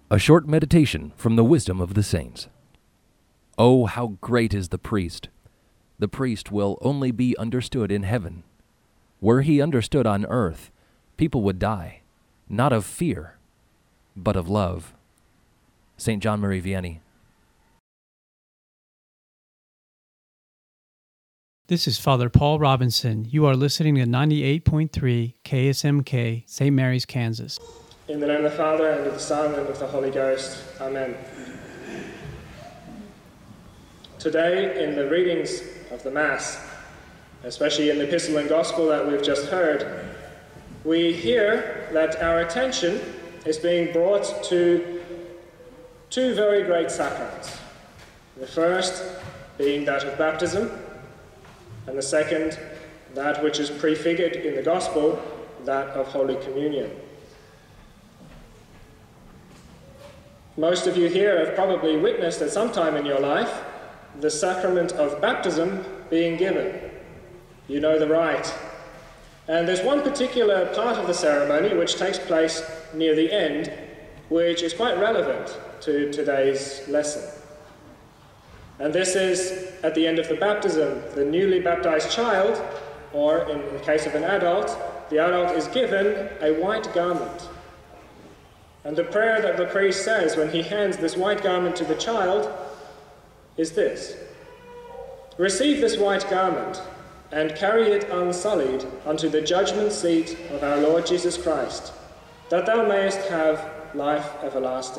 A short meditation from the wisdom of the saints. Oh, how great is the priest! The priest will only be understood in heaven. Were he understood on earth, people would die, not of fear, but of love. St. John Marie Vianney. This is Father Paul Robinson. You are listening to 98.3 KSMK, St. Mary's, Kansas. In the name of the Father, and of the Son, and of the Holy Ghost. Amen. Today, in the readings of the Mass, especially in the Epistle and Gospel that we've just heard, we hear that our attention is being brought to two very great sacraments. The first being that of baptism, and the second, that which is prefigured in the Gospel, that of Holy Communion. Most of you here have probably witnessed at some time in your life the sacrament of baptism being given. You know the rite. And there's one particular part of the ceremony which takes place near the end, which is quite relevant to today's lesson. And this is at the end of the baptism. The newly baptized child, or in the case of an adult, the adult is given a white garment. And the prayer that the priest says when he hands this white garment to the child is this: "Receive this white garment, and carry it unsullied unto the judgment seat of our Lord Jesus Christ, that thou mayest have life everlasting."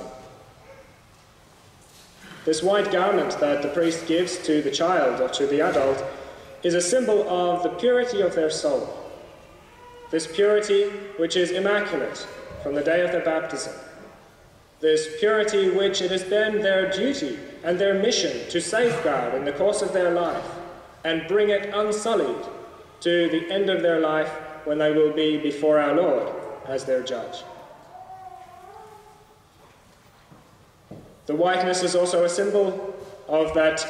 This white garment that the priest gives to the child or to the adult is a symbol of the purity of their soul. This purity which is immaculate from the day of their baptism. This purity which it has been their duty and their mission to safeguard in the course of their life and bring it unsullied to the end of their life when they will be before our Lord as their judge. The whiteness is also a symbol of that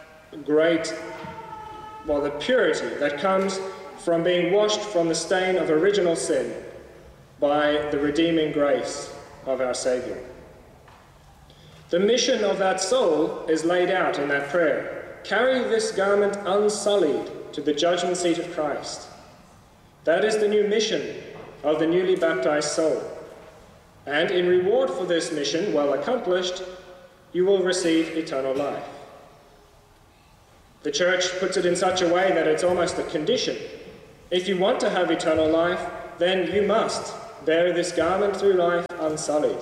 the purity that comes from being washed from the stain of original sin by the redeeming grace of our Saviour. The mission of that soul is laid out in that prayer. Carry this garment unsullied to the judgment seat of Christ. That is the new mission of the newly baptized soul. And in reward for this mission, well accomplished, you will receive eternal life. The Church puts it in such a way that it's almost a condition. If you want to have eternal life, then you must bear this garment through life unsullied.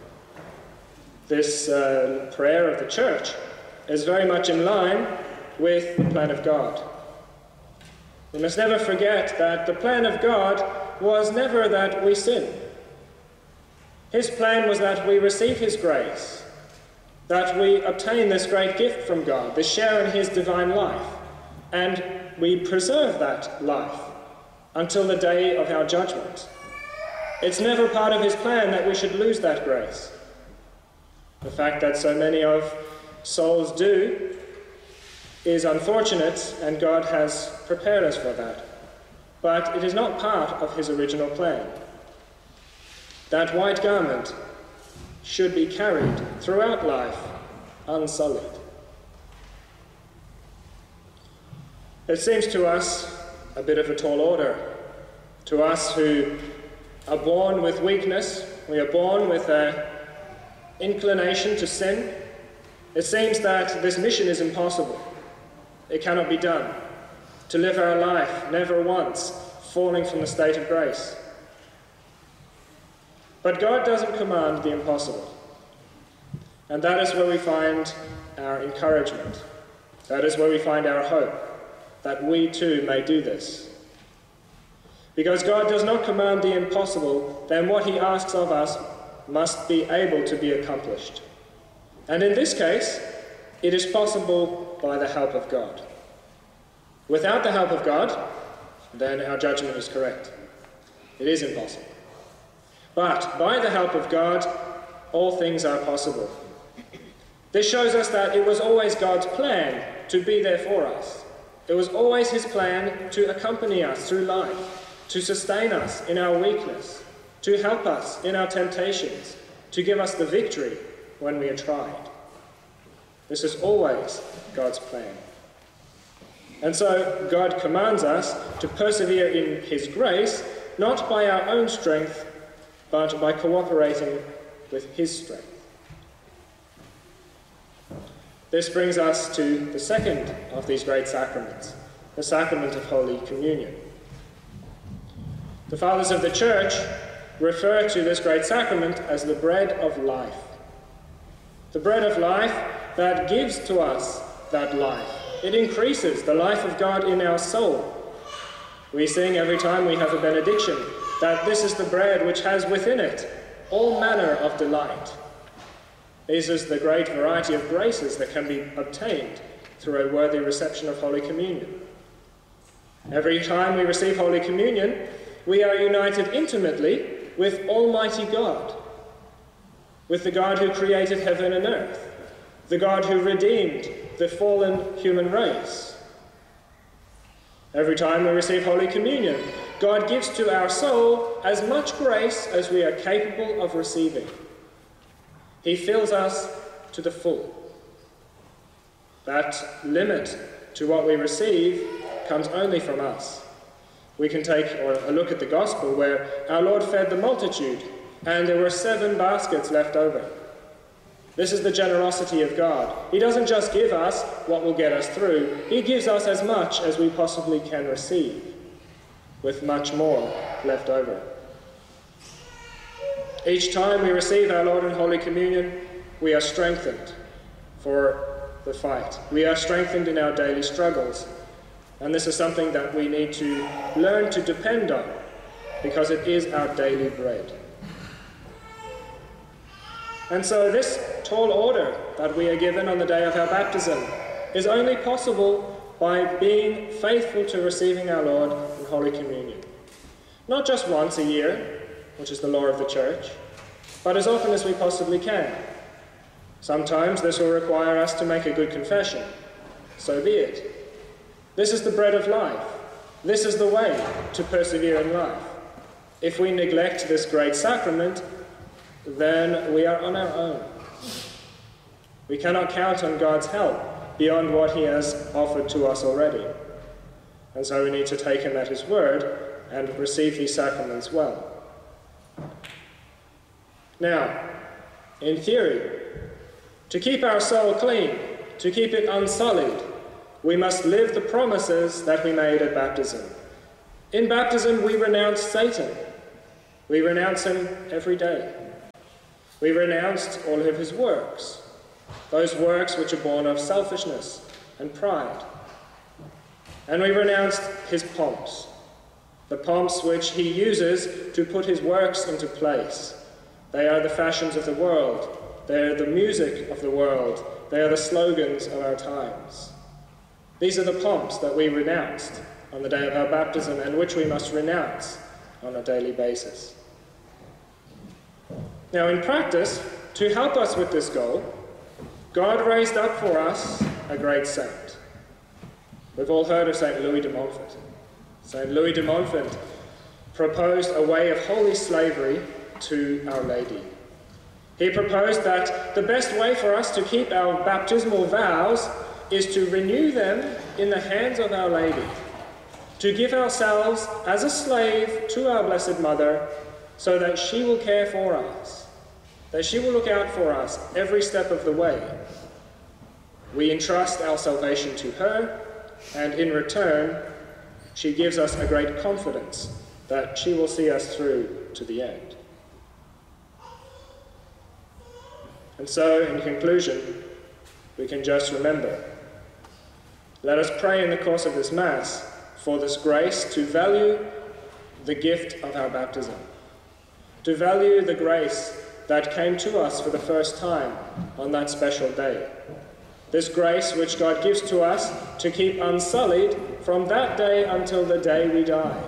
This prayer of the Church is very much in line with the plan of God. We must never forget that the plan of God was never that we sin. His plan was that we receive His grace, that we obtain this great gift from God, this share in His divine life, and we preserve that life until the day of our judgment. It's never part of His plan that we should lose that grace. The fact that so many of souls do is unfortunate, and God has prepared us for that. But it is not part of His original plan. That white garment should be carried throughout life unsullied. It seems to us a bit of a tall order. To us who are born with weakness, we are born with an inclination to sin. It seems that this mission is impossible. It cannot be done. To live our life never once falling from the state of grace. But God doesn't command the impossible. And that is where we find our encouragement. That is where we find our hope, that we too may do this. Because God does not command the impossible, then what He asks of us must be able to be accomplished. And in this case, it is possible by the help of God. Without the help of God, then our judgment is correct. It is impossible. But by the help of God, all things are possible. This shows us that it was always God's plan to be there for us. It was always His plan to accompany us through life, to sustain us in our weakness, to help us in our temptations, to give us the victory when we are tried. This is always God's plan. And so God commands us to persevere in his grace, not by our own strength, but by cooperating with his strength. This brings us to the second of these great sacraments, the sacrament of Holy Communion. The fathers of the Church refer to this great sacrament as the bread of life. The bread of life that gives to us that life. It increases the life of God in our soul. We sing every time we have a benediction that this is the bread which has within it all manner of delight. This is the great variety of graces that can be obtained through a worthy reception of Holy Communion. Every time we receive Holy Communion, we are united intimately with Almighty God, with the God who created heaven and earth, the God who redeemed the fallen human race. Every time we receive Holy Communion, God gives to our soul as much grace as we are capable of receiving. He fills us to the full. That limit to what we receive comes only from us. We can take a look at the Gospel where our Lord fed the multitude and there were 7 baskets left over. This is the generosity of God. He doesn't just give us what will get us through. He gives us as much as we possibly can receive, with much more left over. Each time we receive our Lord in Holy Communion, we are strengthened for the fight. We are strengthened in our daily struggles. And this is something that we need to learn to depend on, because it is our daily bread. And so this tall order that we are given on the day of our baptism is only possible by being faithful to receiving our Lord in Holy Communion. Not just once a year, which is the law of the Church, but as often as we possibly can. Sometimes this will require us to make a good confession. So be it. This is the bread of life. This is the way to persevere in life. If we neglect this great sacrament, then we are on our own. We cannot count on God's help beyond what he has offered to us already. And so we need to take him at his word and receive these sacraments well. Now, in theory, to keep our soul clean, to keep it unsullied, we must live the promises that we made at baptism. In baptism, we renounce Satan. We renounce him every day. We renounced all of his works, those works which are born of selfishness and pride. And we renounced his pomps, the pomps which he uses to put his works into place. They are the fashions of the world. They are the music of the world. They are the slogans of our times. These are the pomps that we renounced on the day of our baptism and which we must renounce on a daily basis. Now, in practice, to help us with this goal, God raised up for us a great saint. We've all heard of St. Louis de Montfort. St. Louis de Montfort proposed a way of holy slavery to Our Lady. He proposed that the best way for us to keep our baptismal vows is to renew them in the hands of Our Lady, to give ourselves as a slave to our Blessed Mother so that she will care for us, that she will look out for us every step of the way. We entrust our salvation to her, and in return, she gives us a great confidence that she will see us through to the end. And so, in conclusion, we can just remember, let us pray in the course of this Mass for this grace to value the gift of our baptism, to value the grace that came to us for the first time on that special day. This grace which God gives to us to keep unsullied from that day until the day we die.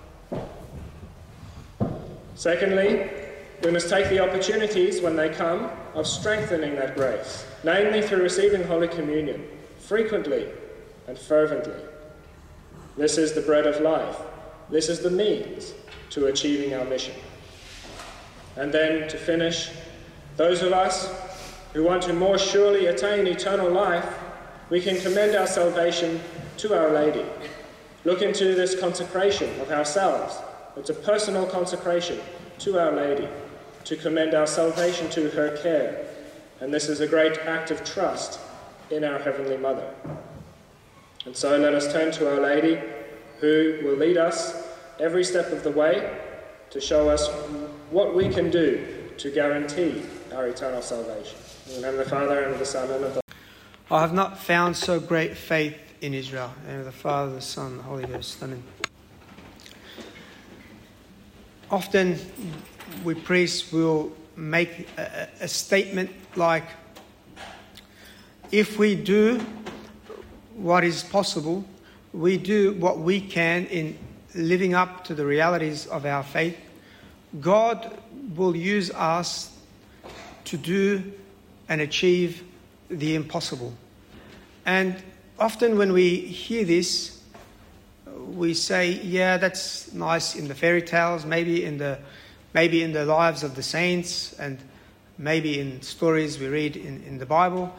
Secondly, we must take the opportunities when they come of strengthening that grace, namely through receiving Holy Communion, frequently and fervently. This is the bread of life. This is the means to achieving our mission. And then, to finish, Those of us who want to more surely attain eternal life, we can commend our salvation to Our Lady. Look into this consecration of ourselves. It's a personal consecration to Our Lady, to commend our salvation to her care. And this is a great act of trust in our Heavenly Mother. And so let us turn to Our Lady, who will lead us every step of the way to show us what we can do to guarantee our eternal salvation. In the name of the Father, and of the Son, and of the... I have not found so great faith in Israel. In the name of the Father, the Son, and the Holy Ghost. Amen. Often we priests will make a statement like, if we do what is possible, we do what we can in living up to the realities of our faith, God will use us to do and achieve the impossible. And often when we hear this, we say, yeah, that's nice in the fairy tales, maybe in the lives of the saints, and maybe in stories we read in the Bible,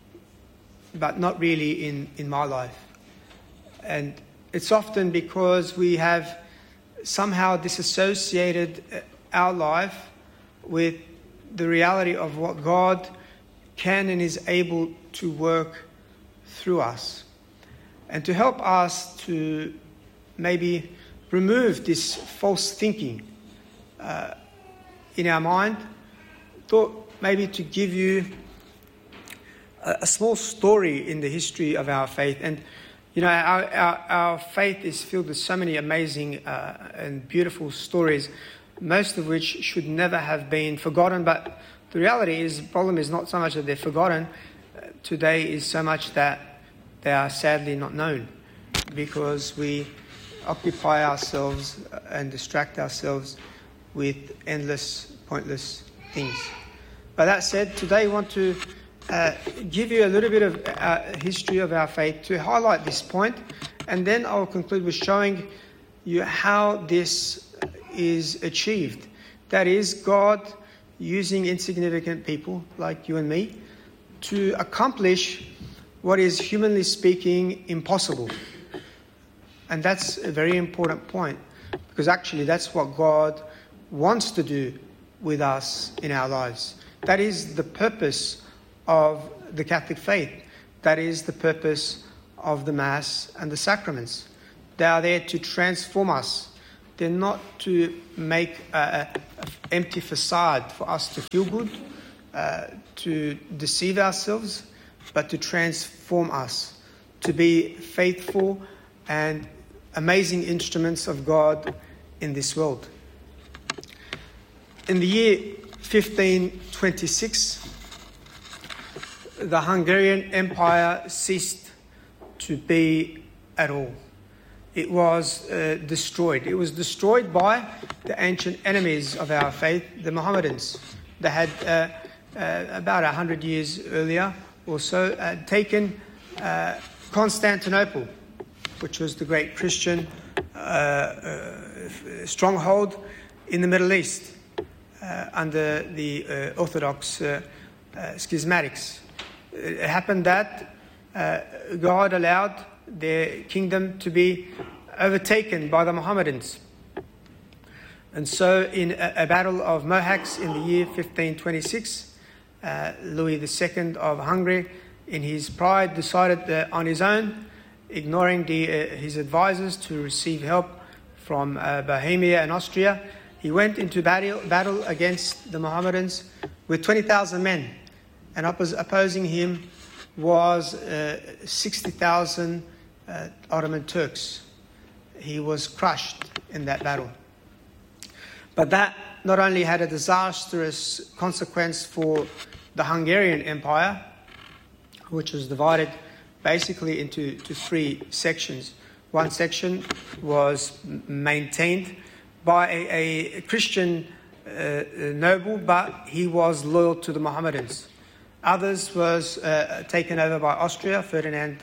but not really in my life. And it's often because we have somehow disassociated our life with the reality of what God can and is able to work through us. And to help us to maybe remove this false thinking in our mind, thought maybe to give you a small story in the history of our faith. And you know, our faith is filled with so many amazing and beautiful stories, most of which should never have been forgotten. But the reality is, the problem is not so much that they're forgotten. Today is so much that they are sadly not known, because we occupy ourselves and distract ourselves with endless, pointless things. But that said, today I want to give you a little bit of history of our faith to highlight this point, and then I'll conclude with showing you how this is achieved. That is, God using insignificant people like you and me to accomplish what is, humanly speaking, impossible. And that's a very important point, because actually that's what God wants to do with us in our lives. That is the purpose of the Catholic faith. That is the purpose of the Mass and the sacraments. They are there to transform us. They're not to make an empty facade for us to feel good, to deceive ourselves, but to transform us, to be faithful and amazing instruments of God in this world. In the year 1526, the Hungarian Empire ceased to be at all. It was destroyed. It was destroyed by the ancient enemies of our faith, the Mohammedans. They had, about 100 years earlier or so, taken Constantinople, which was the great Christian stronghold in the Middle East under the Orthodox schismatics. It happened that God allowed their kingdom to be overtaken by the Mohammedans. And so in a battle of Mohacs in the year 1526, Louis II of Hungary, in his pride, decided on his own, ignoring his advisors, to receive help from Bohemia and Austria. He went into battle against the Mohammedans with 20,000 men, and opposing him was 60,000 Ottoman Turks. He was crushed in that battle. But that not only had a disastrous consequence for the Hungarian Empire, which was divided basically into three sections. One section was maintained by a Christian noble, but he was loyal to the Mohammedans. Others was taken over by Austria, Ferdinand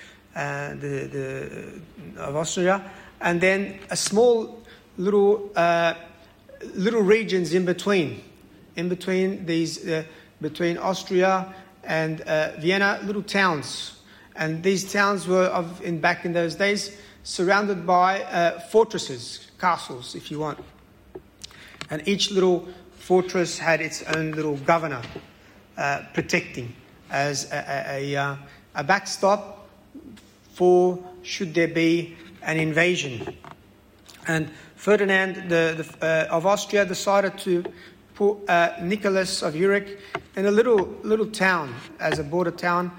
of Austria, and then a small little regions in between in between between Austria and Vienna, little towns. And these towns were, back in those days, surrounded by fortresses, castles, if you want. And each little fortress had its own little governor protecting as a backstop for should there be an invasion. And Ferdinand of Austria decided to put Nicholas of Uric in a little town as a border town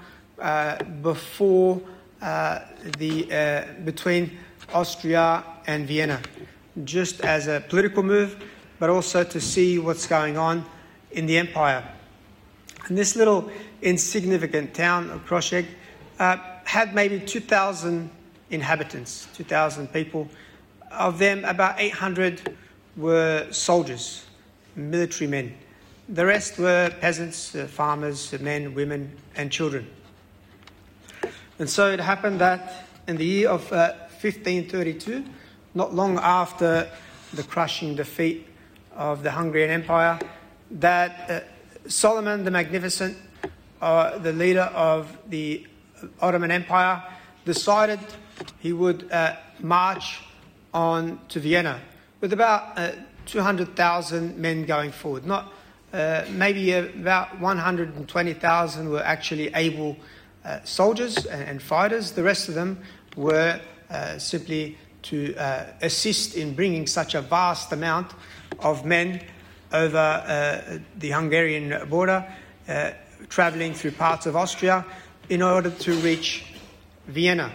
between Austria and Vienna, just as a political move, but also to see what's going on in the empire. And this little insignificant town of Kroschegg had maybe 2,000 inhabitants, 2,000 people. Of them, about 800 were soldiers, military men. The rest were peasants, farmers, men, women, and children. And so it happened that in the year of 1532, not long after the crushing defeat of the Hungarian Empire, that Solomon the Magnificent, the leader of the Ottoman Empire, decided he would march on to Vienna with about 200,000 men going forward. Maybe about 120,000 were actually able soldiers and fighters. The rest of them were simply to assist in bringing such a vast amount of men over the Hungarian border, travelling through parts of Austria in order to reach Vienna.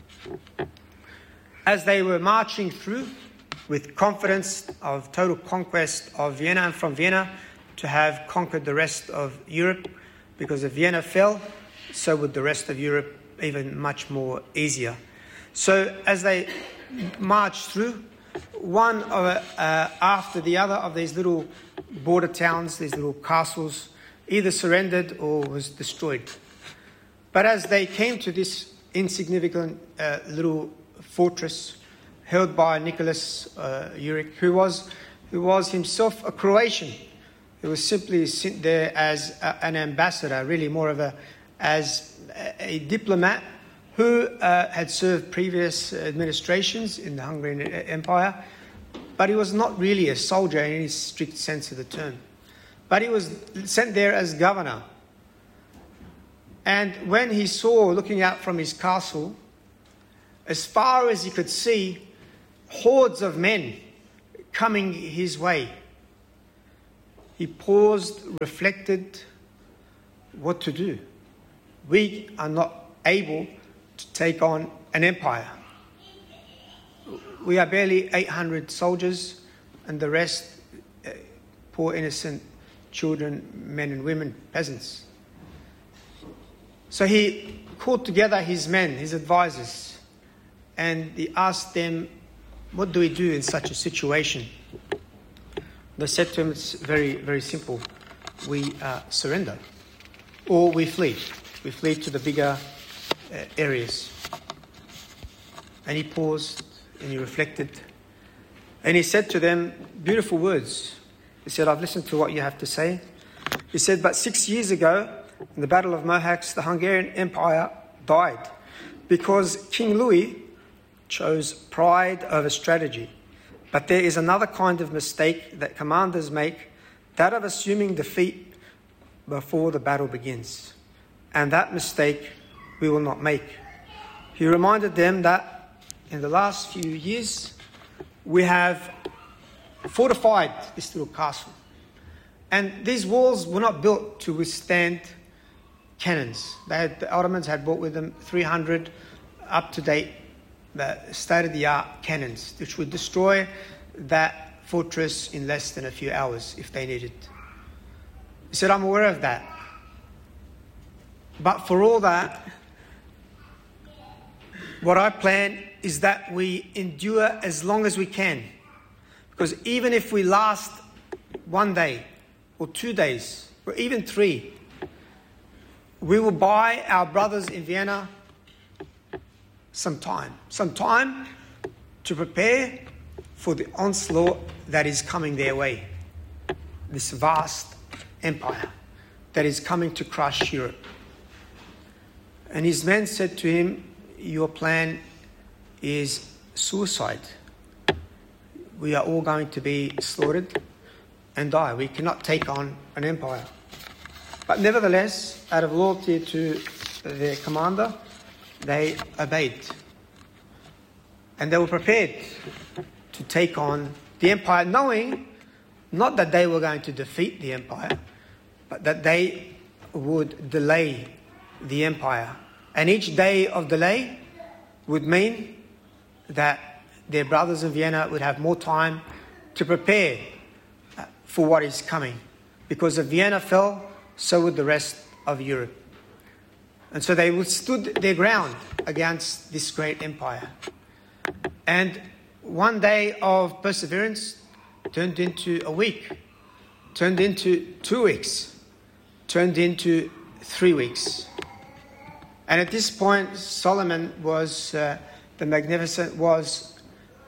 As they were marching through with confidence of total conquest of Vienna, and from Vienna to have conquered the rest of Europe, because if Vienna fell, so would the rest of Europe, even much more easier. So as they marched through, one after the other of these little border towns, these little castles, either surrendered or was destroyed. But as they came to this insignificant little fortress held by Nicholas Uric, who was himself a Croatian, who was simply sent there as an ambassador, really more of as a diplomat who had served previous administrations in the Hungarian Empire, but he was not really a soldier in any strict sense of the term. But he was sent there as governor. And when he saw, looking out from his castle, as far as he could see, hordes of men coming his way, he paused, reflected what to do. We are not able to take on an empire. We are barely 800 soldiers, and the rest, poor innocent children, men and women, peasants. So he called together his men, his advisors, and he asked them, what do we do in such a situation? They said to him, it's very, very simple. We surrender, or we flee. We flee to the bigger areas. And he paused and he reflected. And he said to them beautiful words. He said, I've listened to what you have to say. He said, but 6 years ago, in the Battle of Mohacs, the Hungarian Empire died because King Louis chose pride over strategy. But there is another kind of mistake that commanders make, that of assuming defeat before the battle begins. And that mistake we will not make. He reminded them that in the last few years, we have fortified this little castle. And these walls were not built to withstand cannons. The Ottomans had brought with them 300 up-to-date, state-of-the-art cannons, which would destroy that fortress in less than a few hours if they needed. He said, I'm aware of that. But for all that, what I plan is that we endure as long as we can. Because even if we last 1 day, or 2 days, or even 3, we will buy our brothers in Vienna some time to prepare for the onslaught that is coming their way. This vast empire that is coming to crush Europe. And his men said to him, your plan is suicide. We are all going to be slaughtered and die. We cannot take on an empire. But nevertheless, out of loyalty to their commander, they obeyed. And they were prepared to take on the empire, knowing not that they were going to defeat the empire, but that they would delay the empire. And each day of delay would mean that their brothers in Vienna would have more time to prepare for what is coming. Because if Vienna fell, so would the rest of Europe. And so they withstood their ground against this great empire. And one day of perseverance turned into a week, turned into 2 weeks, turned into 3 weeks. And at this point, Solomon was, the Magnificent, was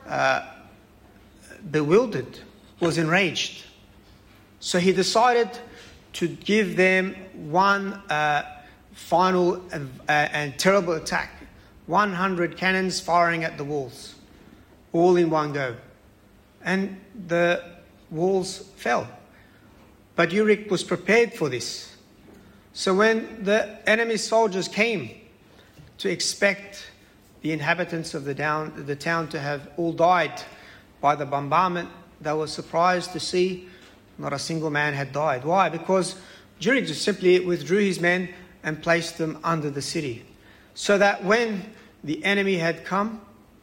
bewildered, was enraged. So he decided to give them one final and terrible attack. 100 cannons firing at the walls, all in one go. And the walls fell. But Uric was prepared for this. So when the enemy soldiers came to expect the inhabitants of the town to have all died by the bombardment, they were surprised to see not a single man had died. Why? Because Uric just simply withdrew his men and placed them under the city. So that when the enemy had come,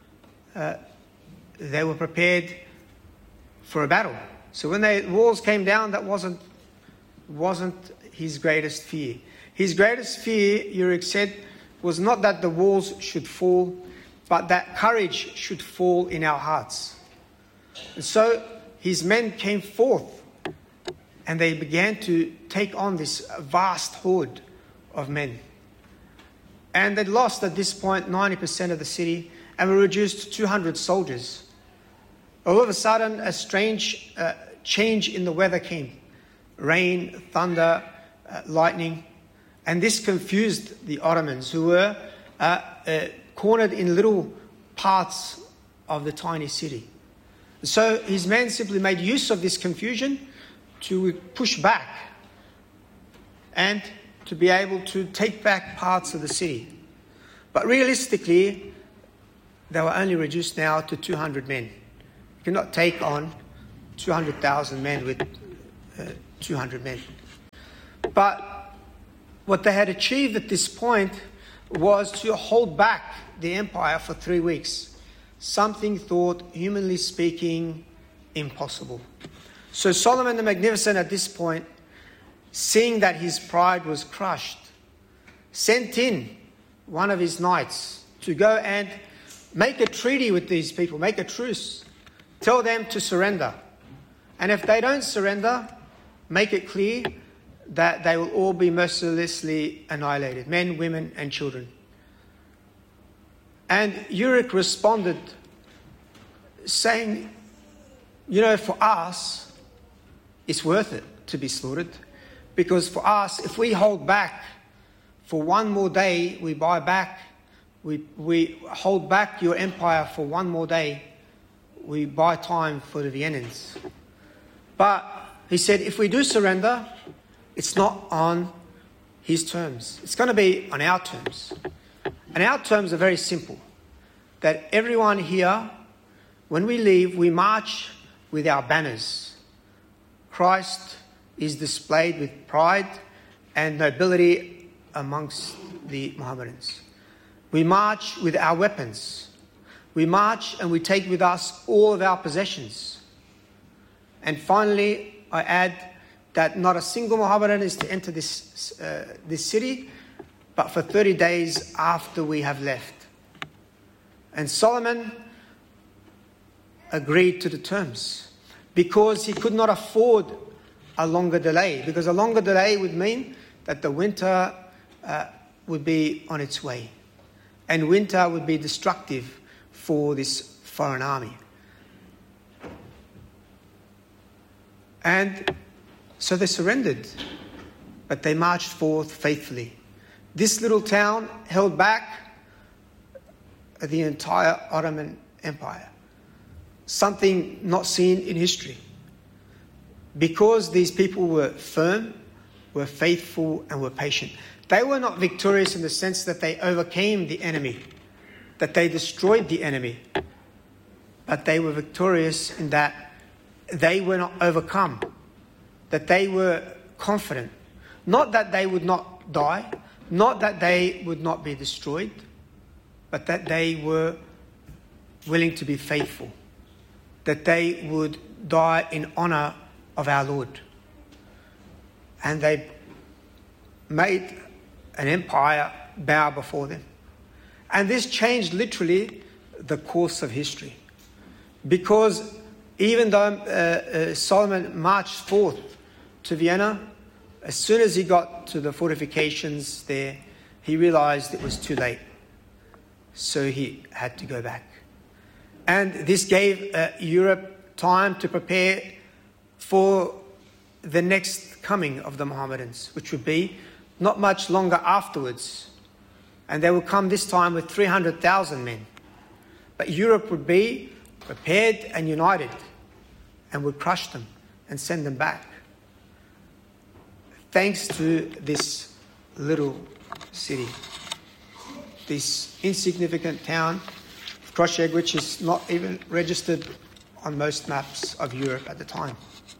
they were prepared for a battle. So when the walls came down, that wasn't his greatest fear. His greatest fear, Uric said, was not that the walls should fall, but that courage should fall in our hearts. And so his men came forth and they began to take on this vast horde of men. And they'd lost at this point 90% of the city and were reduced to 200 soldiers. All of a sudden, a strange change in the weather came. Rain, thunder, lightning. And this confused the Ottomans, who were cornered in little parts of the tiny city. So his men simply made use of this confusion to push back and to be able to take back parts of the city. But realistically, they were only reduced now to 200 men. You cannot take on 200,000 men with 200 men. But what they had achieved at this point was to hold back the empire for 3 weeks. Something thought, humanly speaking, impossible. So Solomon the Magnificent at this point, seeing that his pride was crushed, sent in one of his knights to go and make a treaty with these people, make a truce, tell them to surrender. And if they don't surrender, make it clear that they will all be mercilessly annihilated, men, women, and children. And Uric responded saying, for us, it's worth it to be slaughtered. Because for us, if we hold back for one more day, we buy back, we hold back your empire for one more day, we buy time for the Viennans. But he said, if we do surrender, it's not on his terms. It's going to be on our terms. And our terms are very simple. That everyone here, when we leave, we march with our banners. Christ is displayed with pride and nobility amongst the Mohammedans. We march with our weapons. We march and we take with us all of our possessions. And finally, I add that not a single Mohammedan is to enter this city, but for 30 days after we have left. And Solomon agreed to the terms because he could not afford a longer delay, because a longer delay would mean that the winter would be on its way. And winter would be destructive for this foreign army. And So they surrendered, but they marched forth faithfully. This little town held back the entire Ottoman Empire, something not seen in history. Because these people were firm, were faithful, and were patient. They were not victorious in the sense that they overcame the enemy, that they destroyed the enemy, but they were victorious in that they were not overcome, that they were confident. Not that they would not die, not that they would not be destroyed, but that they were willing to be faithful, that they would die in honor of our Lord. And they made an empire bow before them. And this changed literally the course of history. Because even though Solomon marched forth to Vienna, as soon as he got to the fortifications there, he realized it was too late. So he had to go back. And this gave Europe time to prepare for the next coming of the Mohammedans, which would be not much longer afterwards. And they would come this time with 300,000 men. But Europe would be prepared and united and would crush them and send them back. Thanks to this little city, this insignificant town of Kroschegg, which is not even registered on most maps of Europe at the time.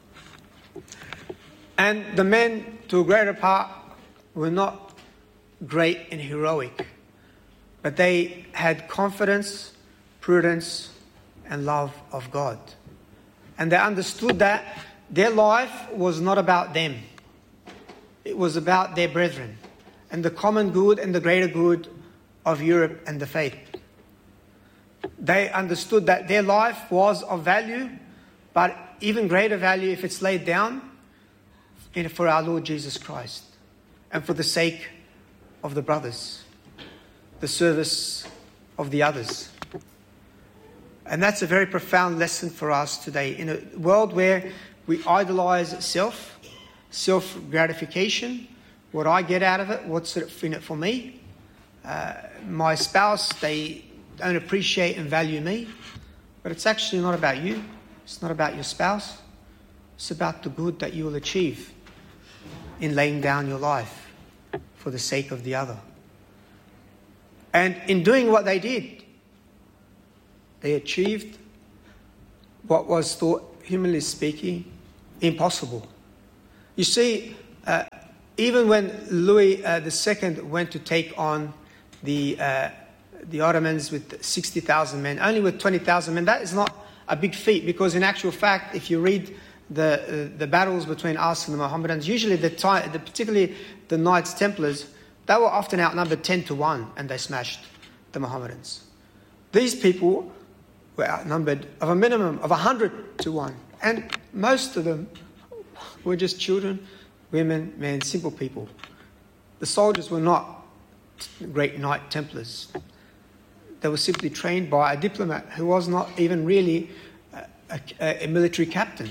And the men, to a greater part, were not great and heroic, but they had confidence, prudence, and love of God. And they understood that their life was not about them. It was about their brethren and the common good and the greater good of Europe and the faith. They understood that their life was of value, but even greater value if it's laid down for our Lord Jesus Christ and for the sake of the brothers, the service of the others. And that's a very profound lesson for us today. In a world where we idolize self-gratification, what I get out of it, what's in it for me. My spouse, they don't appreciate and value me. But it's actually not about you. It's not about your spouse. It's about the good that you will achieve in laying down your life for the sake of the other. And in doing what they did, they achieved what was thought, humanly speaking, impossible. You see, even when Louis II went to take on the Ottomans with 60,000 men, only with 20,000 men, that is not a big feat, because in actual fact, if you read the battles between us and the Mohammedans, usually particularly the Knights Templars, they were often outnumbered 10-1, and they smashed the Mohammedans. These people were outnumbered of a minimum of 100-1, and most of them were just children, women, men, simple people. The soldiers were not great Knight Templars. They were simply trained by a diplomat who was not even really a military captain.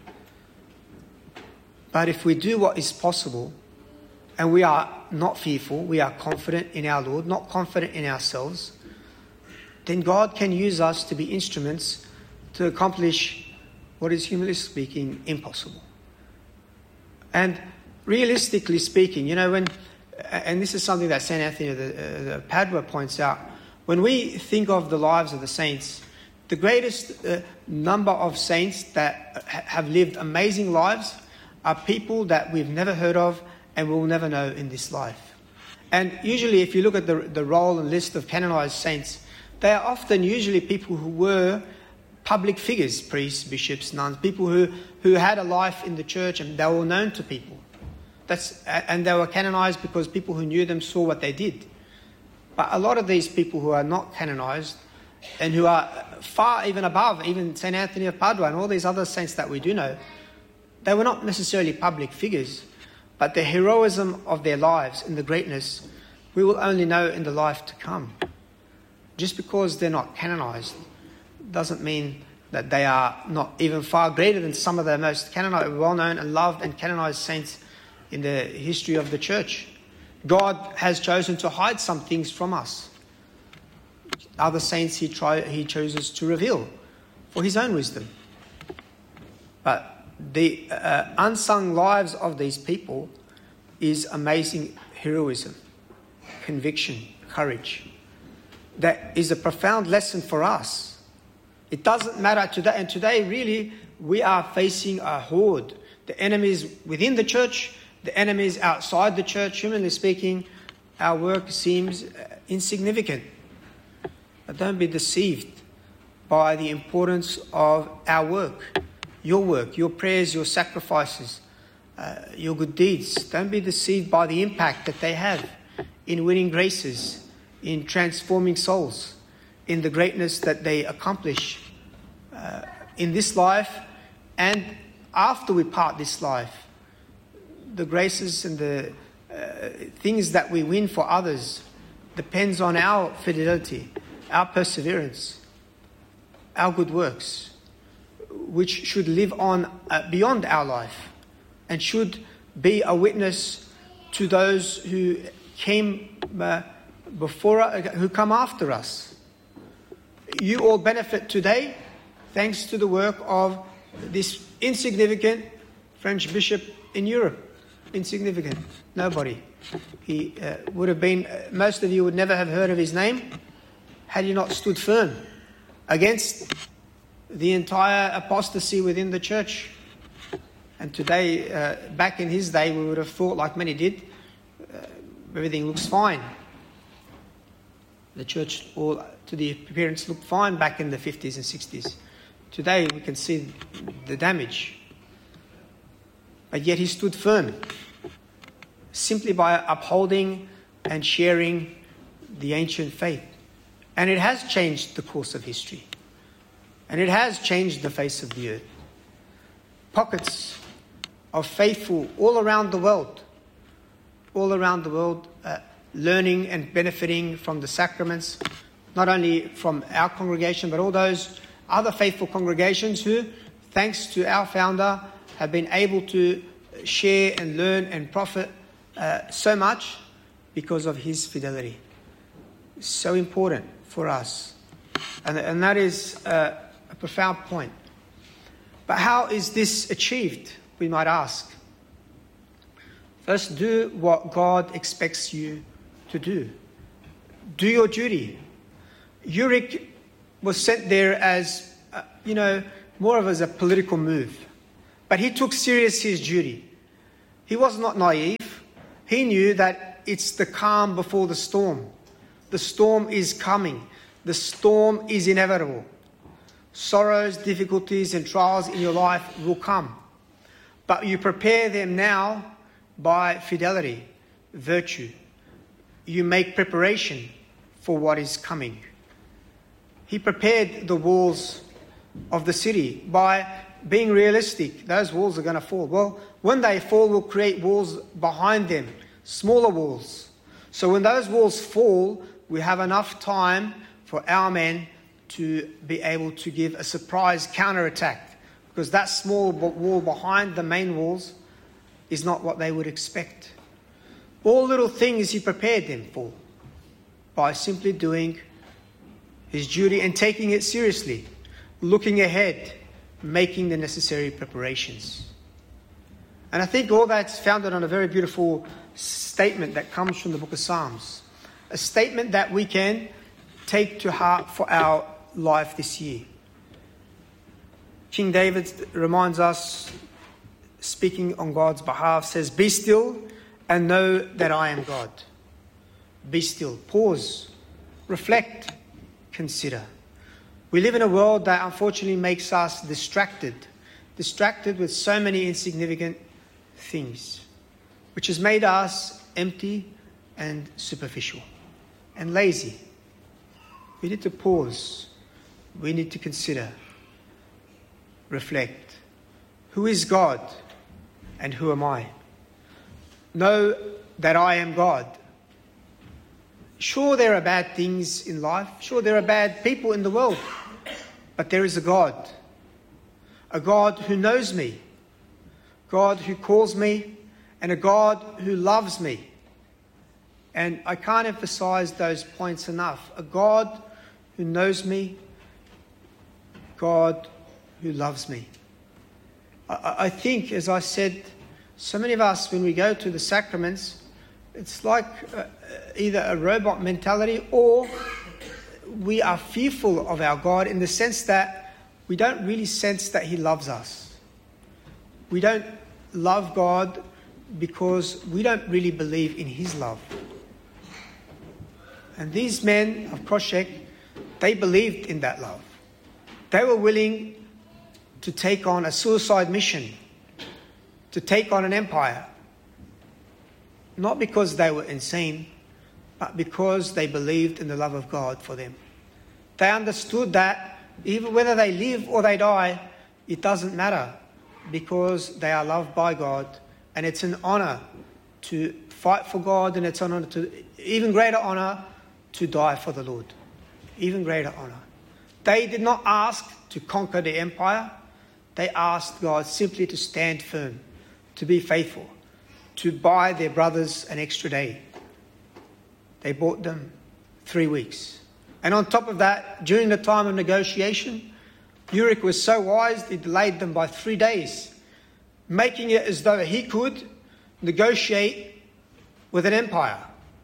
But if we do what is possible, and we are not fearful, we are confident in our Lord, not confident in ourselves, then God can use us to be instruments to accomplish what is, humanly speaking, impossible. And realistically speaking, and this is something that St. Anthony of Padua points out, when we think of the lives of the saints, the greatest number of saints that have lived amazing lives are people that we've never heard of and will never know in this life. And usually, if you look at the roll and list of canonized saints, they are often usually people who were public figures, priests, bishops, nuns, people who had a life in the church and they were known to people. And they were canonized because people who knew them saw what they did. But a lot of these people who are not canonized and who are far even above, even St. Anthony of Padua and all these other saints that we do know, they were not necessarily public figures, but the heroism of their lives and the greatness we will only know in the life to come. Just because they're not canonized doesn't mean that they are not even far greater than some of the most canonized, well-known and loved and canonized saints in the history of the church. God has chosen to hide some things from us. Other saints he chooses to reveal for his own wisdom. But the unsung lives of these people is amazing heroism, conviction, courage. That is a profound lesson for us. It doesn't matter today, and today really we are facing a horde. The enemies within the church, the enemies outside the church. Humanly speaking, our work seems insignificant. But don't be deceived by the importance of our work, your prayers, your sacrifices, your good deeds. Don't be deceived by the impact that they have in winning graces, in transforming souls, in the greatness that they accomplish in this life and after we part this life. The graces and the things that we win for others depends on our fidelity, our perseverance, our good works, which should live on beyond our life and should be a witness to those who came before, who come after us. You all benefit today thanks to the work of this insignificant French bishop in Europe. Insignificant. Nobody. He would have been, most of you would never have heard of his name had he not stood firm against the entire apostasy within the church. And today, back in his day, we would have thought, like many did, everything looks fine. The church, all to the appearance, looked fine back in the 50s and 60s. Today, we can see the damage. But yet he stood firm, simply by upholding and sharing the ancient faith. And it has changed the course of history. And it has changed the face of the earth. Pockets of faithful all around the world, learning and benefiting from the sacraments, not only from our congregation, but all those other faithful congregations who, thanks to our founder, have been able to share and learn and profit so much because of his fidelity. So important for us. And that is a profound point. But how is this achieved, we might ask? First, do what God expects you to do. Do your duty. Ulrich was sent there as, more of as a political move. But he took serious his duty. He was not naive. He knew that it's the calm before the storm. The storm is coming. The storm is inevitable. Sorrows, difficulties, and trials in your life will come. But you prepare them now by fidelity, virtue. You make preparation for what is coming. He prepared the walls of the city by being realistic. Those walls are going to fall. Well, when they fall, we'll create walls behind them, smaller walls. So when those walls fall, we have enough time for our men to be able to give a surprise counterattack, because that small wall behind the main walls is not what they would expect. All little things he prepared them for by simply doing his duty and taking it seriously, looking ahead, making the necessary preparations. And I think all that's founded on a very beautiful statement that comes from the book of Psalms, a statement that we can take to heart for our life this year. King David reminds us, speaking on God's behalf, says, "Be still and know that I am God." Be still. Pause. Reflect. Consider. We live in a world that unfortunately makes us distracted with so many insignificant things, which has made us empty and superficial and lazy. We need to pause. We need to consider, reflect. Who is God and who am I? Know that I am God. Sure, there are bad things in life. Sure, there are bad people in the world. But there is a God a God who knows me, God who calls me, and a God who loves me. And I can't emphasize those points enough. A God who knows me, God who loves me. I think, as I said, so many of us, when we go to the sacraments, it's like either a robot mentality, or we are fearful of our God in the sense that we don't really sense that He loves us. We don't love God because we don't really believe in His love. And these men of Proshek, they believed in that love. They were willing to take on a suicide mission, to take on an empire. Not because they were insane, but because they believed in the love of God for them. They understood that even whether they live or they die, it doesn't matter, because they are loved by God, and it's an honor to fight for God, and it's an honor to, even greater honor, to die for the Lord. Even greater honor. They did not ask to conquer the empire. They asked God simply to stand firm, to be faithful, to buy their brothers an extra day. They bought them 3 weeks. And on top of that, during the time of negotiation, Uric was so wise, he delayed them by 3 days, making it as though he could negotiate with an empire.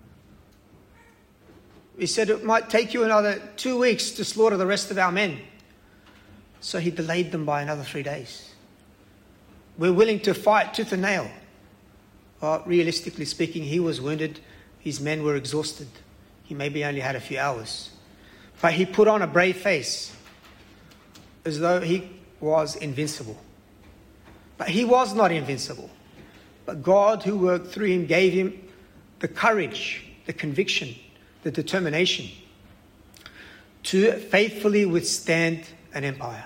He said, it might take you another 2 weeks to slaughter the rest of our men. So he delayed them by another 3 days. We're willing to fight tooth and nail. Well, realistically speaking, he was wounded. His men were exhausted. He maybe only had a few hours. But he put on a brave face, as though he was invincible. But he was not invincible. But God, who worked through him, gave him the courage, the conviction, the determination to faithfully withstand an empire,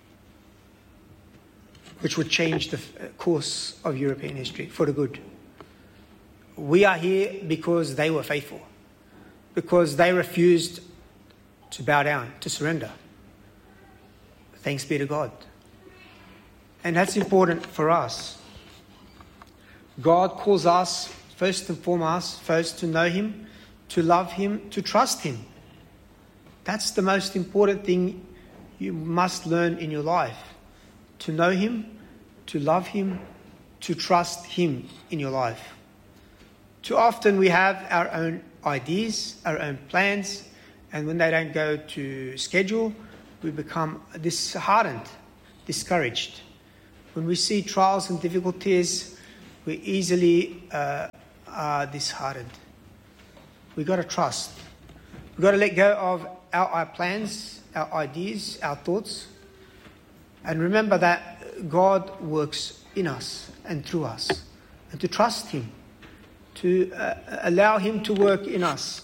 which would change the course of European history for the good. We are here because they were faithful, because they refused to bow down, to surrender. Thanks be to God. And that's important for us. God calls us, first and foremost, first to know Him, to love Him, to trust Him. That's the most important thing you must learn in your life. To know Him, to love Him, to trust Him in your life. Too often we have our own ideas, our own plans, and when they don't go to schedule, we become disheartened, discouraged. When we see trials and difficulties, we easily are disheartened. We've got to trust. We've got to let go of our plans, our ideas, our thoughts, and remember that God works in us and through us, and to trust Him, to allow Him to work in us.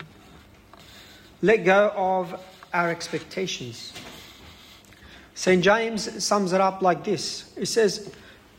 Let go of our expectations. St. James sums it up like this. He says,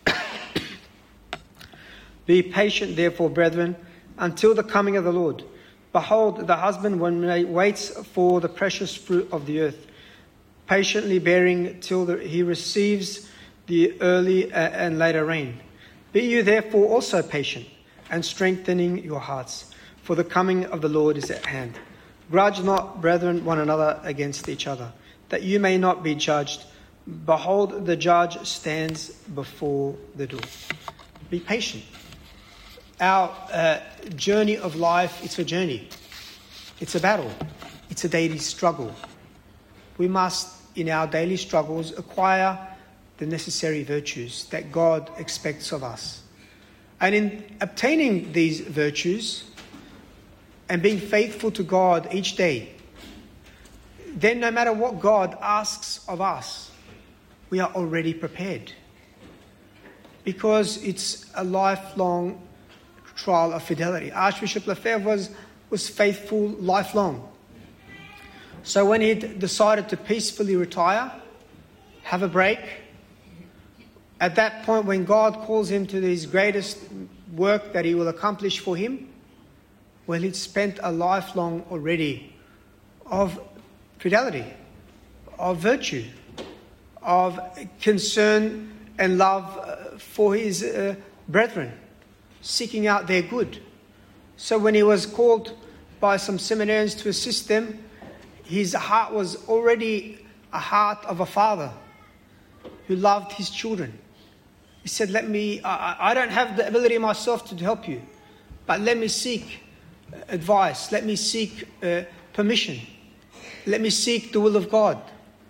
"Be patient, therefore, brethren, until the coming of the Lord. Behold, the husbandman waits for the precious fruit of the earth, patiently bearing till he receives the early and later rain. Be you therefore also patient, and strengthening your hearts, for the coming of the Lord is at hand. Grudge not, brethren, one another against each other, that you may not be judged. Behold, the judge stands before the door." Be patient. Our journey of life, it's a journey. It's a battle. It's a daily struggle. We must, in our daily struggles, acquire the necessary virtues that God expects of us. And in obtaining these virtues and being faithful to God each day, then no matter what God asks of us, we are already prepared. Because it's a lifelong trial of fidelity. Archbishop Lefebvre was faithful lifelong. So when he decided to peacefully retire, have a break, at that point when God calls him to his greatest work that he will accomplish for him, well, he'd spent a lifelong already of fidelity, of virtue, of concern and love for his brethren, seeking out their good. So when he was called by some seminarians to assist them, his heart was already a heart of a father who loved his children. He said, I don't have the ability myself to help you, but let me seek advice, let me seek permission, let me seek the will of God.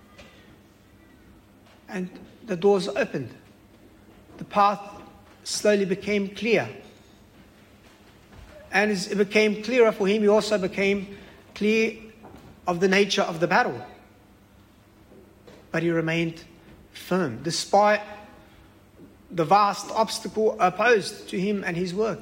And the doors opened. The path slowly became clear. And as it became clearer for him, he also became clear of the nature of the battle. But he remained firm, despite the vast obstacle opposed to him and his work.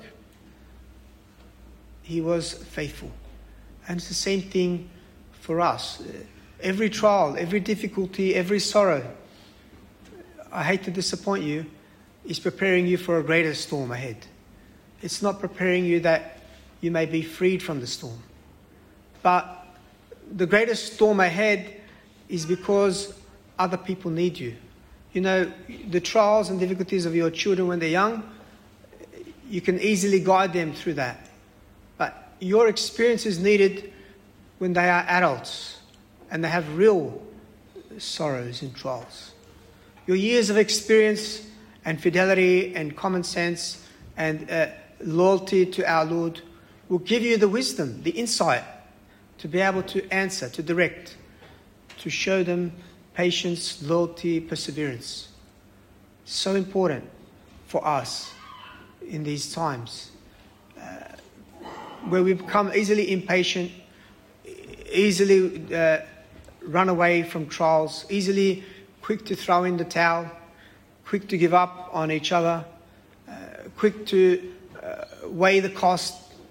He was faithful. And it's the same thing for us. Every trial, every difficulty, every sorrow, I hate to disappoint you, is preparing you for a greater storm ahead. It's not preparing you that you may be freed from the storm. But the greatest storm ahead is because other people need you. You know, the trials and difficulties of your children when they're young, you can easily guide them through that. But your experience is needed when they are adults and they have real sorrows and trials. Your years of experience and fidelity and common sense and loyalty to our Lord will give you the wisdom, the insight to be able to answer, to direct, to show them patience, loyalty, perseverance. So important for us in these times where we become easily impatient, easily run away from trials, easily quick to throw in the towel, quick to give up on each other, quick to weigh the cost.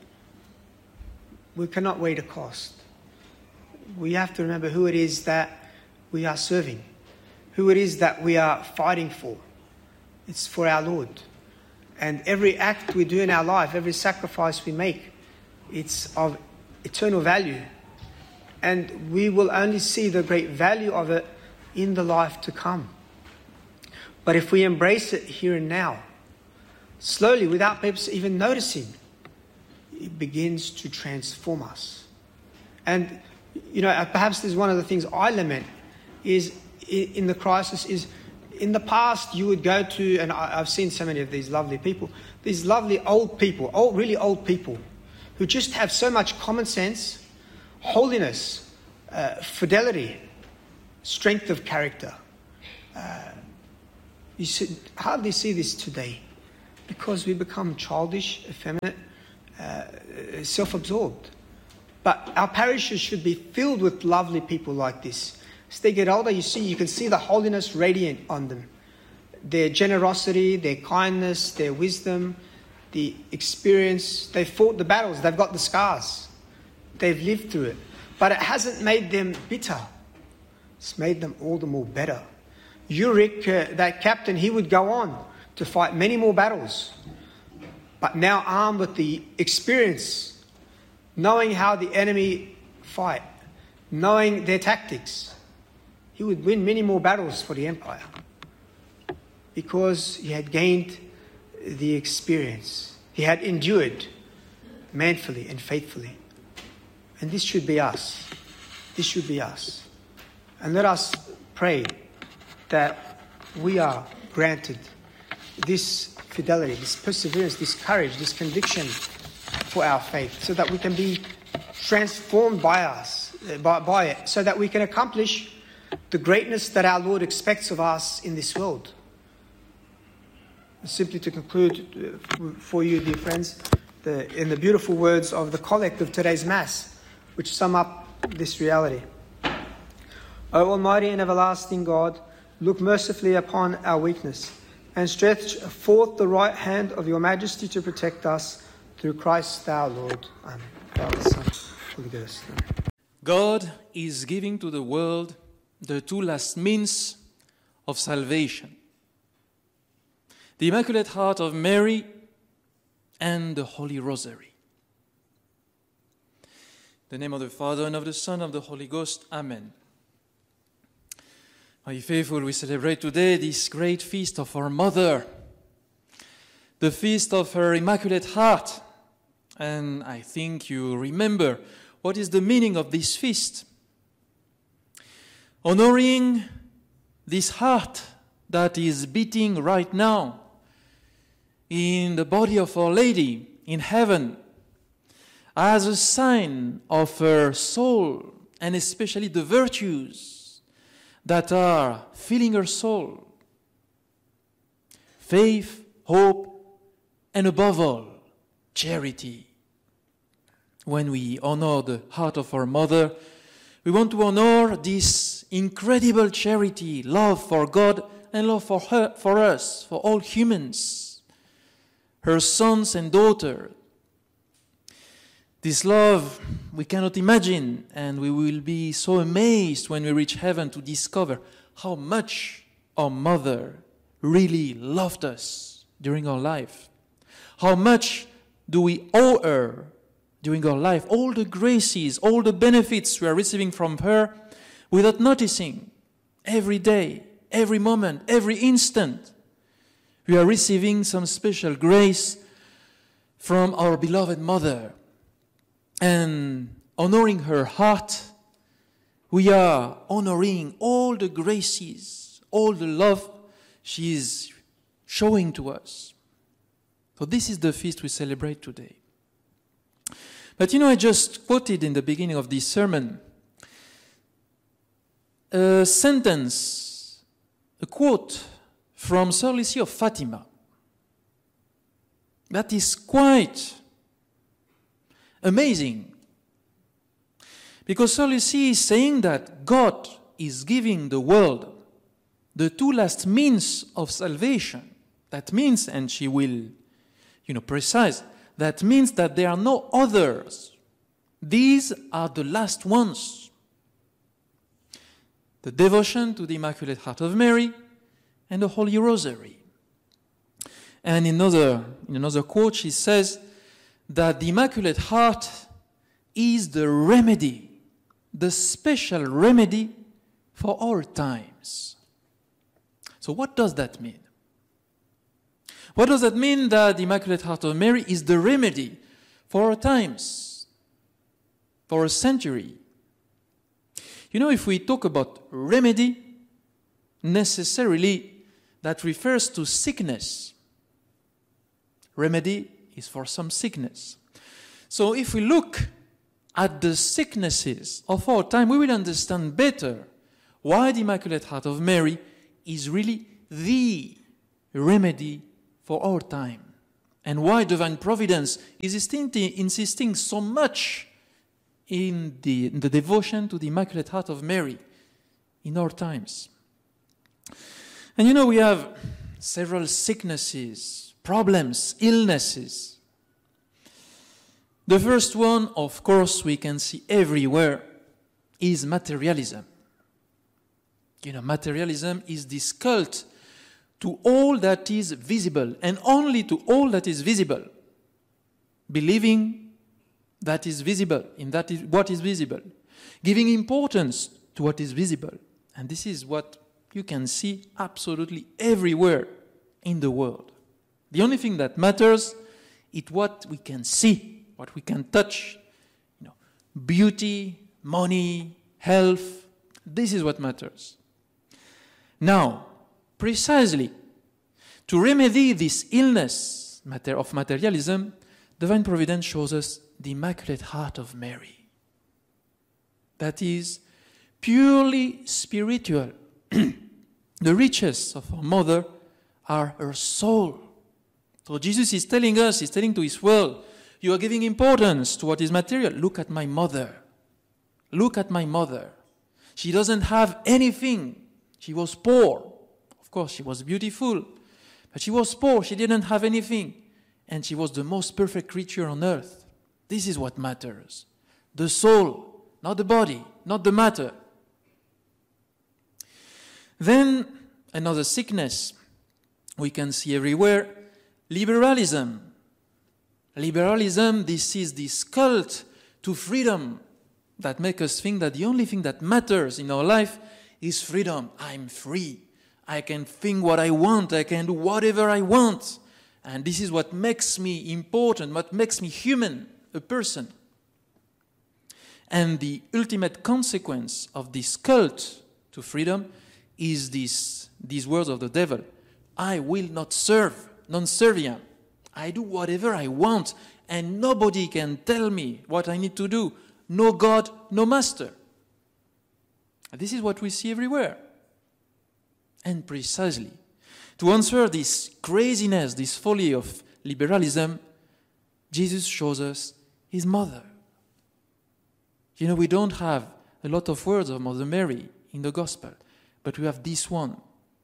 We cannot weigh the cost. We have to remember who it is that we are serving, who it is that we are fighting for. It's for our Lord. And every act we do in our life, every sacrifice we make, it's of eternal value. And we will only see the great value of it in the life to come. But if we embrace it here and now, slowly, without perhaps even noticing, it begins to transform us. And, you know, perhaps this is one of the things I lament is in the crisis is in the past you would go to, and I've seen so many of these lovely people, these lovely old people, really old people, who just have so much common sense, holiness, fidelity, strength of character. You should hardly see this today because we become childish, effeminate, self-absorbed. But our parishes should be filled with lovely people like this. As they get older, you can see the holiness radiant on them. Their generosity, their kindness, their wisdom, the experience. They've fought the battles. They've got the scars. They've lived through it. But it hasn't made them bitter. It's made them all the more better. Ulrich, that captain, he would go on to fight many more battles. But now armed with the experience, knowing how the enemy fight, knowing their tactics, he would win many more battles for the empire because he had gained the experience. He had endured manfully and faithfully. And this should be us. This should be us. And let us pray that we are granted this fidelity, this perseverance, this courage, this conviction for our faith, so that we can be transformed by it, so that we can accomplish the greatness that our Lord expects of us in this world. Simply to conclude for you, dear friends, in the beautiful words of the collect of today's Mass, which sum up this reality. O Almighty and everlasting God, look mercifully upon our weakness and stretch forth the right hand of your majesty to protect us through Christ our Lord. Amen. Father, Son, Holy Ghost. Amen. God is giving to the world the two last means of salvation: the Immaculate Heart of Mary and the Holy Rosary. In the name of the Father, and of the Son, and of the Holy Ghost. Amen. My faithful, we celebrate today this great feast of our mother, the feast of her Immaculate Heart. And I think you remember what is the meaning of this feast. Honoring this heart that is beating right now in the body of Our Lady in heaven as a sign of her soul, and especially the virtues that are filling her soul. Faith, hope, and above all, charity. When we honor the heart of our mother, we want to honor this incredible charity, love for God and love for her, for us, for all humans, her sons and daughters. This love we cannot imagine, and we will be so amazed when we reach heaven to discover how much our mother really loved us during our life. How much do we owe her during our life? All the graces, all the benefits we are receiving from her without noticing. Every day, every moment, every instant, we are receiving some special grace from our beloved mother. And honoring her heart, we are honoring all the graces, all the love she is showing to us. So this is the feast we celebrate today. But I just quoted in the beginning of this sermon a sentence, a quote from Sir Lucy of Fatima. That is quite amazing. Because Sir Lucy is saying that God is giving the world the two last means of salvation. That means, and she will, precise, that means that there are no others. These are the last ones. The devotion to the Immaculate Heart of Mary and the Holy Rosary. And in another quote, she says that the Immaculate Heart is the remedy, the special remedy for all times. So what does that mean? What does that mean that the Immaculate Heart of Mary is the remedy for our times, for a century? If we talk about remedy, necessarily that refers to sickness. Remedy is for some sickness. So if we look at the sicknesses of our time, we will understand better why the Immaculate Heart of Mary is really the remedy for our time, and why Divine Providence is insisting so much in the devotion to the Immaculate Heart of Mary in our times. And we have several sicknesses, problems, illnesses. The first one, of course, we can see everywhere, is materialism. Materialism is this cult to all that is visible, and only to all that is visible. Believing that is visible, in that is what is visible. Giving importance to what is visible. And this is what you can see absolutely everywhere in the world. The only thing that matters is what we can see, what we can touch. Beauty, money, health. This is what matters. Now, precisely to remedy this illness of materialism, Divine Providence shows us the Immaculate Heart of Mary. That is purely spiritual. The riches of our mother are her soul. So Jesus is telling to his world, you are giving importance to what is material. Look at my mother. Look at my mother. She doesn't have anything. She was poor. Of course, she was beautiful, but she was poor. She didn't have anything. And she was the most perfect creature on earth. This is what matters. The soul, not the body, not the matter. Then, another sickness we can see everywhere, liberalism. Liberalism, this is this cult to freedom that makes us think that the only thing that matters in our life is freedom. I'm free. I can think what I want. I can do whatever I want. And this is what makes me important, what makes me human, a person. And the ultimate consequence of this cult to freedom is these words of the devil. I will not serve, non serviam. I do whatever I want, and nobody can tell me what I need to do. No God, no master. And this is what we see everywhere. And precisely, to answer this craziness, this folly of liberalism, Jesus shows us his mother. You know, we don't have a lot of words of Mother Mary in the Gospel, but we have this one.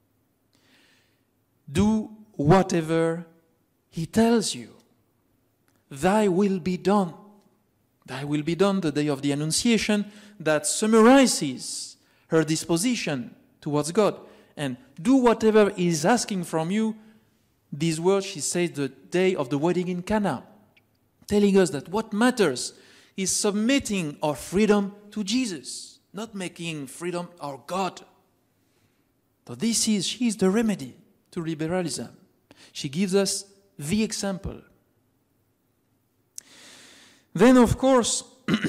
Do whatever he tells you. Thy will be done. Thy will be done, the day of the Annunciation, that summarizes her disposition towards God. And do whatever he is asking from you. These words she says the day of the wedding in Cana, telling us that what matters is submitting our freedom to Jesus, not making freedom our God. So she is the remedy to liberalism. She gives us the example. Then, of course,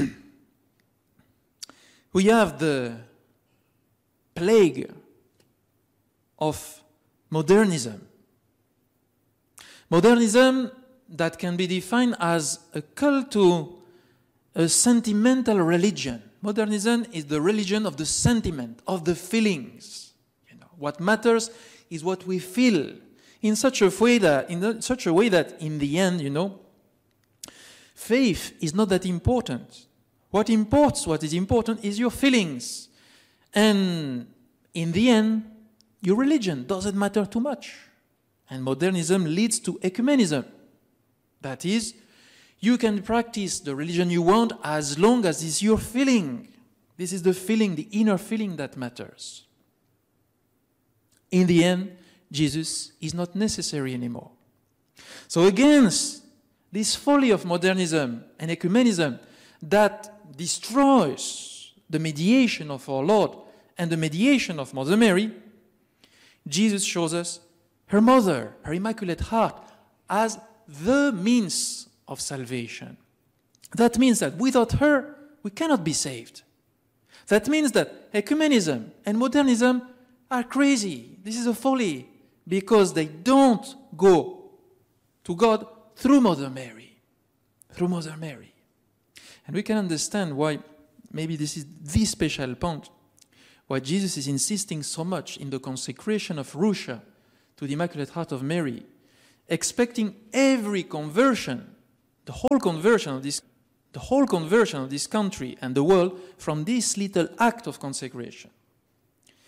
we have the plague of modernism. Modernism that can be defined as a cult to a sentimental religion. Modernism is the religion of the sentiment, of the feelings. You know, what matters is what we feel in such a way that, in the end, you know, faith is not that important. What is important is your feelings. And in the end, your religion doesn't matter too much. And modernism leads to ecumenism. That is, you can practice the religion you want as long as it's your feeling. This is the feeling, the inner feeling that matters. In the end, Jesus is not necessary anymore. So against this folly of modernism and ecumenism that destroys the mediation of our Lord and the mediation of Mother Mary, Jesus shows us her mother, her Immaculate Heart, as the means of salvation. That means that without her, we cannot be saved. That means that ecumenism and modernism are crazy. This is a folly because they don't go to God through Mother Mary. Through Mother Mary. And we can understand why, maybe this is the special point, why Jesus is insisting so much in the consecration of Russia to the Immaculate Heart of Mary, expecting every conversion, the whole conversion of this country and the world from this little act of consecration.